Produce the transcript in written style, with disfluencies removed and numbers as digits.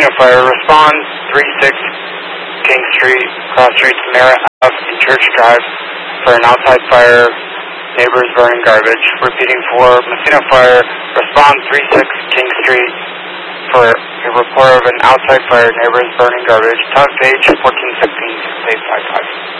Messina Fire, respond 36 King Street, cross streets Mara Ave and Church Drive for an outside fire, neighbors burning garbage. Repeating for Messina Fire, respond 36 King Street for a report of an outside fire, neighbors burning garbage. Talk page 1416 6855.